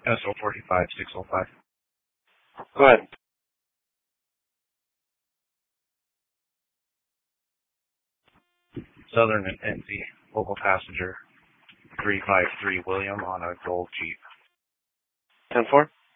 SO 45605. Go ahead. Southern and NC, local passenger 353 William on a gold Jeep. 10-4.